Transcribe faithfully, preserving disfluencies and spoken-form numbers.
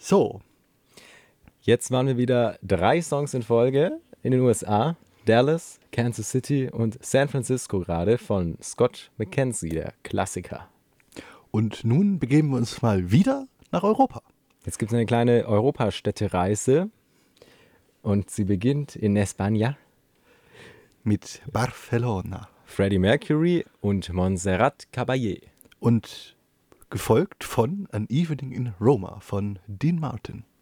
So, Jetzt waren wir wieder drei Songs in Folge in den U S A. Dallas, Kansas City und San Francisco gerade von Scott McKenzie, der Klassiker. und nun begeben wir uns mal wieder nach Europa. Jetzt gibt es eine kleine Europastädtereise und sie beginnt in España. Mit Barcelona. Freddie Mercury und Montserrat Caballé. Und gefolgt von An Evening in Roma von Dean Martin.